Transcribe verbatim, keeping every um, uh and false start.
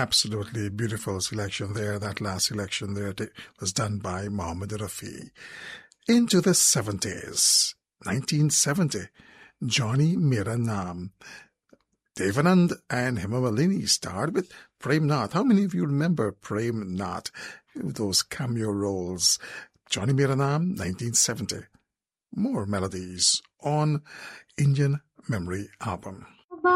Absolutely beautiful selection there. That last selection there was done by Mohammed Rafi. Into the seventies, nineteen seventy, Johnny Mera Naam. Devanand and Hema Malini starred with Prem Nath. How many of you remember Prem Nath? Those cameo roles. Johnny Mera Naam, nineteen seventy. More melodies on Indian Memory Album.